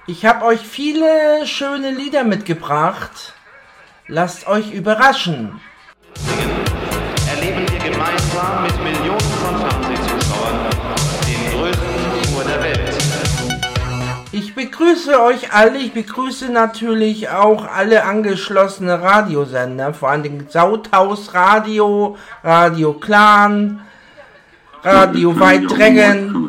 Ich habe euch viele schöne Lieder mitgebracht. Lasst euch überraschen. Erleben wir gemeinsam mit Millionen von Fernsehzuschauern den größten Tour der Welt. Ich begrüße euch alle, ich begrüße natürlich auch alle angeschlossene Radiosender, vor allem den Sauthaus Radio, Radio Clan, Radio Weitrengen,